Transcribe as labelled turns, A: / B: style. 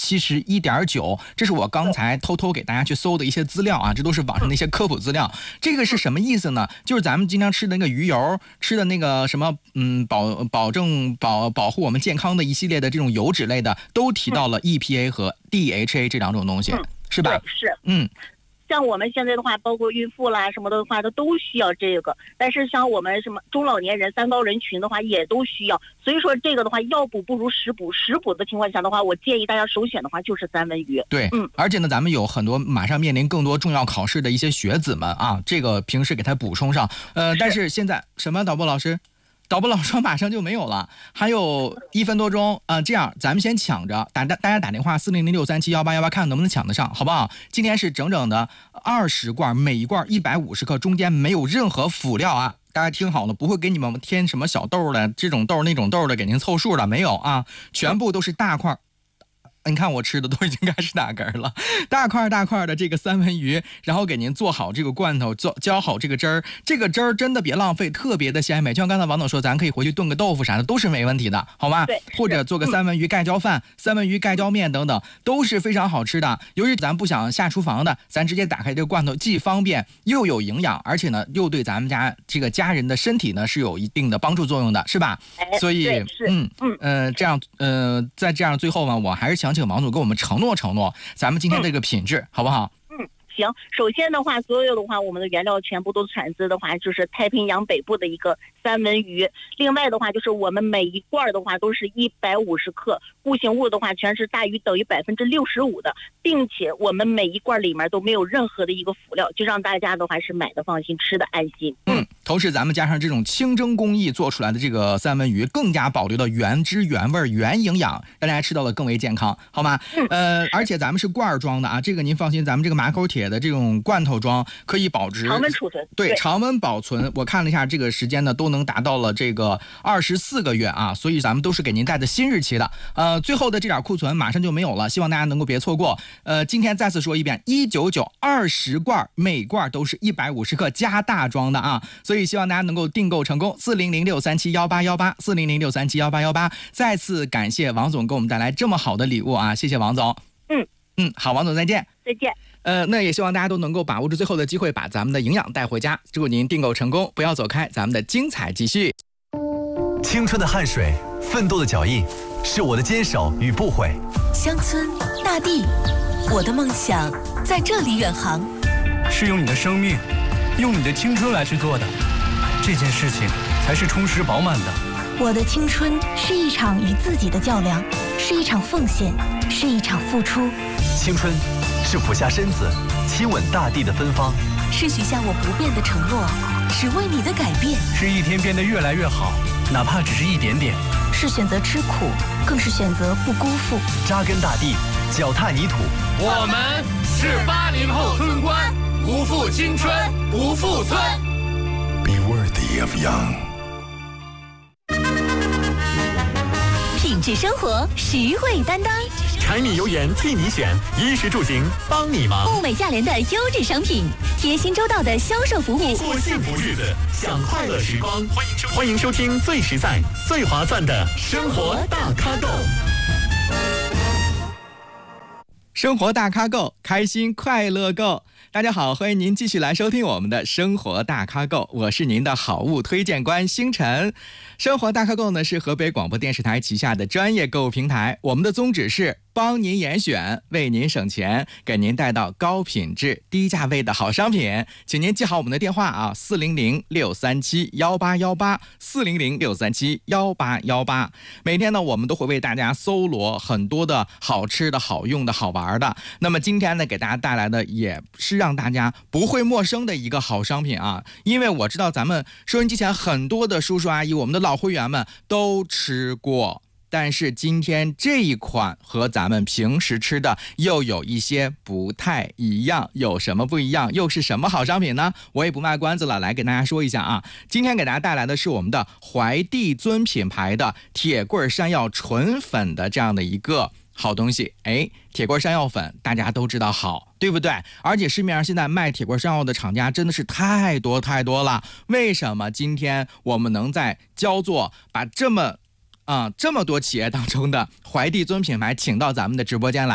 A: 71.9，这是我刚才偷偷给大家去搜的一些资料啊，这都是网上的一些科普资料。这个是什么意思呢？就是咱们经常吃的那个鱼油，吃的那个什么保护我们健康的一系列的这种油脂类的，都提到了 EPA 和 DHA 这两种东西，是吧？
B: 是，像我们现在的话，包括孕妇啦什么的话，它都需要这个。但是像我们什么中老年人、三高人群的话，也都需要。所以说这个的话，药补不如食补。食补的情况下的话，我建议大家首选的话就是三文鱼。
A: 对，而且呢，咱们有很多马上面临更多重要考试的一些学子们啊，这个平时给他补充上。但是现在什么导播老师？导播老师马上就没有了，还有1分多钟这样咱们先抢着大家打电话40063718818，看看能不能抢得上，好不好？今天是整整的20罐，每一罐150克，中间没有任何辅料啊。大家听好了，不会给你们添什么小豆的，这种豆那种豆的给您凑数的，没有啊，全部都是大块。你看我吃的都已经开始打嗝了，大块的这个三文鱼，然后给您做好这个罐头，浇好这个汁儿，这个汁儿真的别浪费，特别的鲜美。就像刚才王总说，咱可以回去炖个豆腐啥的，都是没问题的，好吧？
B: 对，
A: 或者做个三文鱼盖浇饭、三文鱼盖浇面等等，都是非常好吃的。尤其咱不想下厨房的，咱直接打开这个罐头，既方便又有营养，而且呢又对咱们家这个家人的身体呢是有一定的帮助作用的，是吧？所以这样在这样最后呢，我还是想请王总给我们承诺咱们今天这个品质，好不好？
B: 行，首先的话，所有的话，我们的原料全部都产自的话，就是太平洋北部的一个三文鱼。另外的话，就是我们每一罐的话都是150克，固形物的话全是大于等于65%的，并且我们每一罐里面都没有任何的一个辅料，就让大家的话是买的放心，吃的安心。
A: 同时咱们加上这种清蒸工艺做出来的这个三文鱼，更加保留了原汁原味、原营养，让大家吃到的更为健康，好吗？而且咱们是罐装的啊，这个您放心，咱们这个马口铁的这种罐头装可以保值
B: 常温储存，
A: 对，常温保存。我看了一下这个时间呢，都能达到了这个24个月啊，所以咱们都是给您带的新日期的。最后的这点库存马上就没有了，希望大家能够别错过。今天再次说一遍，19920罐，每罐都是150克加大装的啊，所以希望大家能够订购成功。40063718818，40063718818。再次感谢王总给我们带来这么好的礼物啊，谢谢王总。好，王总再见。
B: 再见。
A: 那也希望大家都能够把握住最后的机会，把咱们的营养带回家。祝您订购成功，不要走开，咱们的精彩继续。
C: 青春的汗水，奋斗的脚印，是我的坚守与不悔。
D: 乡村大地，我的梦想在这里远航。
E: 是用你的生命，用你的青春来去做的，这件事情才是充实饱满的。
D: 我的青春是一场与自己的较量，是一场奉献，是一场付出。
C: 青春是俯下身子亲吻大地的芬芳，
D: 是许下我不变的承诺，是为你的改变，
E: 是一天变得越来越好，哪怕只是一点点。
D: 是选择吃苦，更是选择不辜负。
C: 扎根大地，脚踏泥土。
F: 我们是80后村官，不负青春，不负村。
G: Be worthy of young。
D: 品质生活，实惠担当。
H: 柴米油盐替你选，衣食住行帮你忙。
D: 物美价廉的优质商品，贴心周到的销售服务，
H: 过幸福日子，享快乐时光。欢迎收听最实在、最划算的生活大咖购。
A: 生活大咖购，开心快乐购。大家好，欢迎您继续来收听我们的生活大咖购，我是您的好物推荐官星辰。生活大咖购呢是河北广播电视台旗下的专业购物平台，我们的宗旨是帮您严选，为您省钱，给您带到高品质低价位的好商品。请您记好我们的电话啊，40063718818，40063718818。每天呢我们都会为大家搜罗很多的好吃的好用的好玩的，那么今天呢给大家带来的也是让大家不会陌生的一个好商品啊，因为我知道咱们收音机前很多的叔叔阿姨，我们的老会员们都吃过，但是今天这一款和咱们平时吃的又有一些不太一样，有什么不一样，又是什么好商品呢？我也不卖关子了，来给大家说一下啊。今天给大家带来的是我们的怀帝尊品牌的铁棍山药纯粉的这样的一个好东西。铁棍山药粉大家都知道好，对不对？而且市面上现在卖铁棍山药的厂家真的是太多了。为什么今天我们能在焦作把这么多企业当中的怀帝尊品牌请到咱们的直播间来？